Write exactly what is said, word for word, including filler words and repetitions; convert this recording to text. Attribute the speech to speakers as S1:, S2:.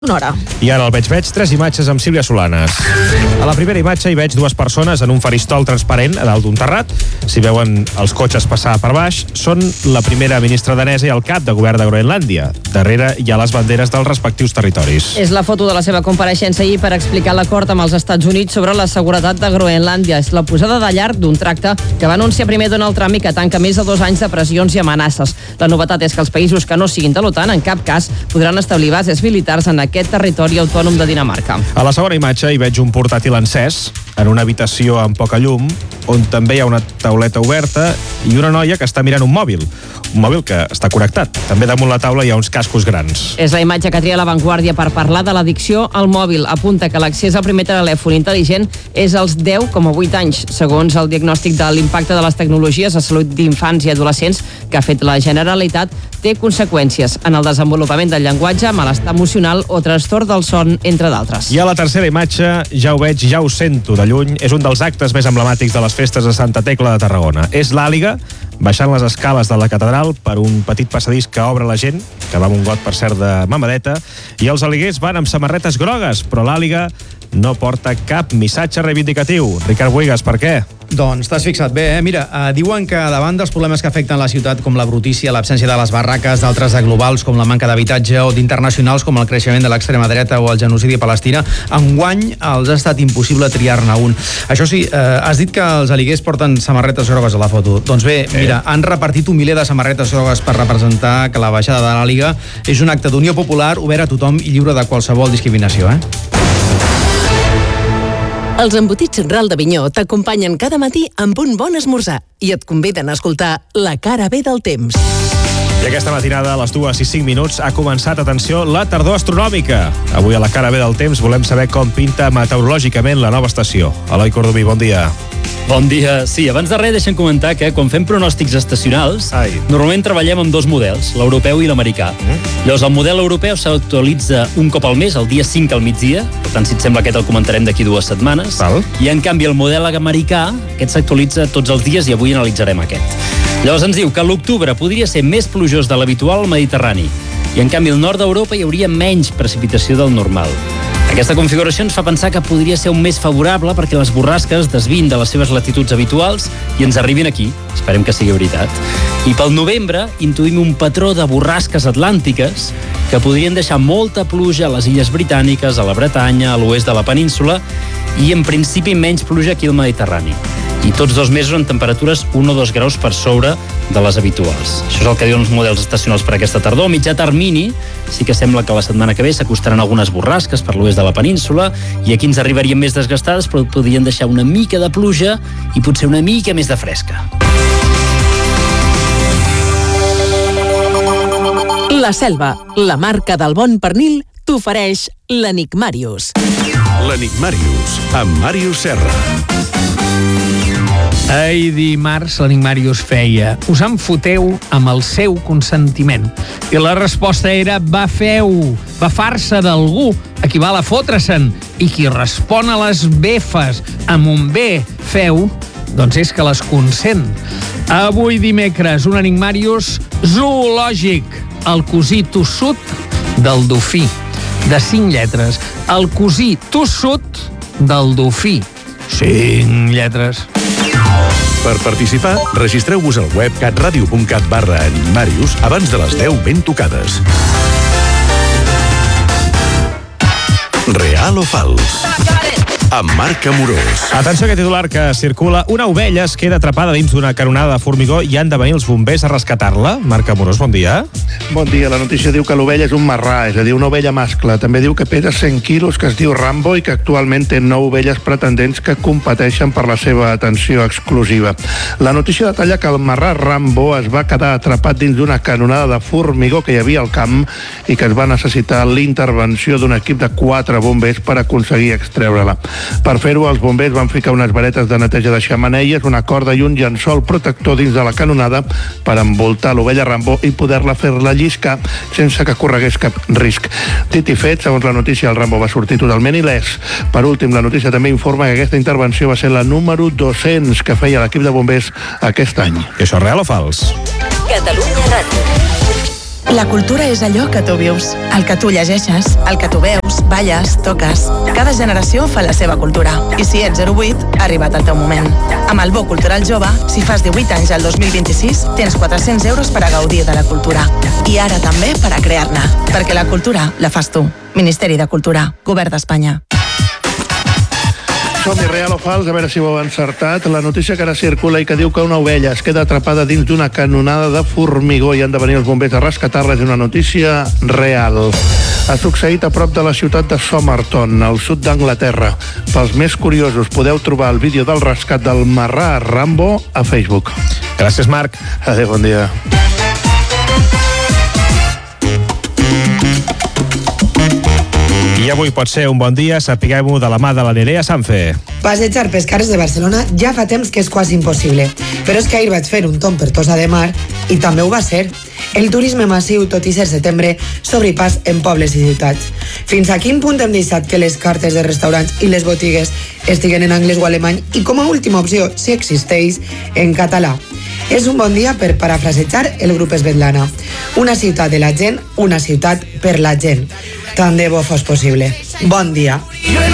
S1: Una hora.
S2: I ara el veig veig tres imatges amb Sílvia Solanes. A la primera imatge hi veig dues persones en un faristol transparent a dalt d'un terrat. Si veuen els cotxes passar per baix, són la primera ministra danesa i el cap de govern de Groenlàndia. Darrere hi ha les banderes dels respectius territoris.
S1: És la foto de la seva compareixença ahir per explicar l'acord amb els Estats Units sobre la seguretat de Groenlàndia. És la posada de llarg d'un tracte que va anunciar primer Donald Trump i que tanca més de dos anys de pressions i amenaces. La novetat és que els països que no siguin de l'OTAN en cap cas podran establir bases militars en aquest territori autònom de Dinamarca.
S2: A la segona imatge hi veig un portàtil encès en una habitació amb poca llum, on també hi ha una tauleta oberta i una noia que està mirant un mòbil. Un mòbil que està connectat. També damunt la taula hi ha uns cascos grans.
S1: És la imatge que tria La Vanguardia per parlar de l'addicció al mòbil. Apunta que l'accés al primer telèfon intel·ligent és als deu coma vuit anys, segons el diagnòstic de l'impacte de les tecnologies a salut d'infants i adolescents que ha fet la Generalitat, té conseqüències en el desenvolupament del llenguatge, malestar emocional o trastorn del son, entre d'altres.
S2: I a la tercera imatge, ja ho veig, ja ho sento de lluny, és un dels actes més emblemàtics de les festes de Santa Tecla de Tarragona. És l'Àliga, baixant les escales de la catedral per un petit passadís que obre la gent, que va amb un got, per cert, de mamadeta, i els aliguers van amb samarretes grogues, però l'Àliga no porta cap missatge reivindicatiu. Ricard Buigas, per què?
S3: Doncs t'has fixat bé, eh? Mira, eh, diuen que davant dels problemes que afecten la ciutat, com la brutícia, l'absència de les barraques, d'altres de globals, com la manca d'habitatge, o d'internacionals, com el creixement de l'extrema dreta o el genocidi a Palestina, enguany els ha estat impossible triar-ne un. Això sí, eh, has dit que els aliguers porten samarretes grogues a la foto. Doncs bé, eh. mira, han repartit un miler de samarretes grogues per representar que la baixada de l'Àliga és un acte d'unió popular obert a tothom i lliure de qualsevol discriminació, eh?
S4: Els embotits Ral d'Avinyó t'acompanyen cada matí amb un bon esmorzar i et conviden a escoltar La cara B del temps.
S2: I aquesta matinada, a les dues i cinc minuts, ha començat, atenció, la tardor astronòmica. Avui a La cara B del temps volem saber com pinta meteorològicament la nova estació. Eloi Cordomí, bon dia.
S5: Bon dia. Sí, abans de res deixem comentar que quan fem pronòstics estacionals
S2: Ai.
S5: normalment treballem amb dos models, l'europeu i l'americà. Mm. Llavors el model europeu s'actualitza un cop al mes, el dia cinc al migdia, per tant si et sembla aquest el comentarem d'aquí dues setmanes.
S2: Val.
S5: I en canvi el model americà, aquest s'actualitza tots els dies i avui analitzarem aquest. Llavors ens diu que l'octubre podria ser més plujós de l'habitual al Mediterrani i en canvi al nord d'Europa hi hauria menys precipitació del normal. Aquesta configuració ens fa pensar que podria ser un mes favorable perquè les borrasques desvin de les seves latituds habituals i ens arribin aquí. Esperem que sigui veritat. I pel novembre intuïm un patró de borrasques atlàntiques que podrien deixar molta pluja a les illes britàniques, a la Bretanya, a l'oest de la península i en principi menys pluja aquí al Mediterrani. I tots dos mesos en temperatures un o dos graus per sobre de les habituals. Això és el que diuen els models estacionals per aquesta tardor. A mitjà termini sí que sembla que la setmana que ve s'acostaran algunes borrasques per l'oest de la península i aquí ens arribarien més desgastades però podrien deixar una mica de pluja i potser una mica més de fresca.
S4: La Selva, la marca del bon pernil, t'ofereix l'Enigmàrius.
S6: L'Enigmàrius, amb Màrius Serra.
S7: Ahir dimarts l'Enigmàrius feia: us en foteu amb el seu consentiment. I la resposta era: va feu, va far-se d'algú, equival a fotre-se'n. I qui respon a les befes amb un bé feu, doncs és que les consent. Avui dimecres, un Enigmàrius zoològic, el cosí tossut del dofí. De cinc lletres, el cosí tossut del dofí. Cinc lletres.
S6: Per participar, registreu-vos al web catradio punt cat barra Enigmàrius abans de les deu ben tocades. Real o fals? Amb Marc Amorós.
S2: Atenció a aquest titular que circula. Una ovella es queda atrapada dins d'una canonada de formigó i han de venir els bombers a rescatar-la. Marc Amorós, bon dia.
S8: Bon dia. La notícia diu que l'ovella és un marrà, és a dir, una ovella mascle. També diu que pesa cent quilos, que es diu Rambo i que actualment té nou ovelles pretendents que competeixen per la seva atenció exclusiva. La notícia detalla que el marrà Rambo es va quedar atrapat dins d'una canonada de formigó que hi havia al camp i que es va necessitar l'intervenció d'un equip de quatre bombers per aconseguir extreure-la. Per fer-ho, els bombers van ficar unes varetes de neteja de xemeneies, una corda i un llençol protector dins de la canonada per envoltar l'ovella Rambo i poder-la fer-la lliscar sense que corregués cap risc. Dit i fet, segons la notícia, el Rambo va sortir totalment il·lès. Per últim, la notícia també informa que aquesta intervenció va ser la número dos-cents que feia l'equip de bombers aquest any.
S2: I això és real o fals?
S4: Catalunya Ràdio.
S9: La cultura és allò que tu vius, el que tu llegeixes, el que tu veus, balles, toques. Cada generació fa la seva cultura. I si ets zero vuit, ha arribat el teu moment. Amb el Bo Cultural Jove, si fas divuit anys al dos mil vint-i-sis, tens quatre-cents euros per a gaudir de la cultura. I ara també per a crear-ne. Perquè la cultura la fas tu. Ministeri de Cultura, Govern d'Espanya.
S8: Som-hi, real o fals, a veure si ho heu encertat. La notícia que ara circula i que diu que una ovella es queda atrapada dins d'una canonada de formigó i han de venir els bombers a rescatar-la és una notícia real. Ha succeït a prop de la ciutat de Somerton, al sud d'Anglaterra. Pels més curiosos, podeu trobar el vídeo del rescat del marrà Rambo a Facebook.
S2: Gràcies, Marc.
S8: Adéu, bon dia.
S2: I avui pot ser un bon dia, sapiguem-ho de la mà de la Nerea Sanfe.
S10: Passejar pels carrers de Barcelona ja fa temps que és quasi impossible, però és que ahir vaig fer un tomb per Tossa de Mar i també ho va ser. El turisme massiu, tot i ser setembre, s'obri pas en pobles i ciutats. Fins a quin punt hem deixat que les cartes de restaurants i les botigues estiguen en anglès o alemany i, com a última opció, si existeix, en català. És un bon dia per parafrasejar el grup Svetlana. Una ciutat de la gent, una ciutat per la gent. Tant de bo fos possible. Bon dia.